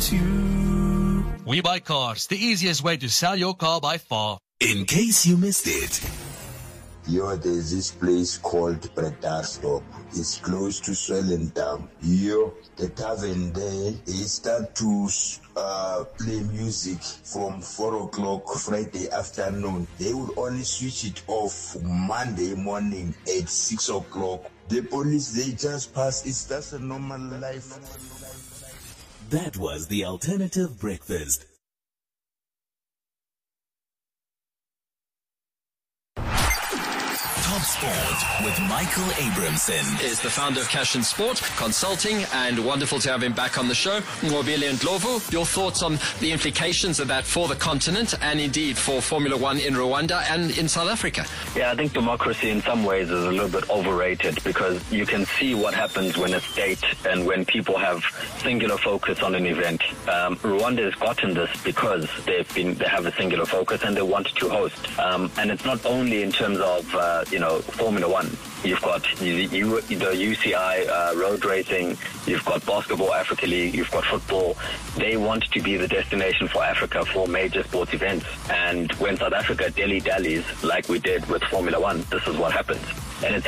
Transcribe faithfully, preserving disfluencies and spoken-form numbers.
suits you. We Buy Cars, the easiest way to sell your car by far. In case you missed it. Yo, there's this place called Predarsdorp. It's close to Swellendam. Yo, the tavern there, they start to uh, play music from four o'clock Friday afternoon. They will only switch it off Monday morning at six o'clock. The police, they just pass. It's just a normal life. That was the Alternative Breakfast. Top Sport with Michael Abramson is the founder of Cash and Sport Consulting, and wonderful to have him back on the show. Ngobile Ndlovu, your thoughts on the implications of that for the continent and indeed for Formula One in Rwanda and in South Africa? Yeah, I think democracy in some ways is a little bit overrated, because you can see what happens when a state and when people have singular focus on an event. Um, Rwanda has gotten this because they've been they have a singular focus and they want to host. Um, and it's not only in terms of uh, you know Formula One. You've got you, you, the U C I uh, road racing. You've got basketball, Africa League. You've got football. They want to be the destination for Africa for major sports events. And when South Africa dilly-dallies, like we did with Formula One, this is what happens. And it's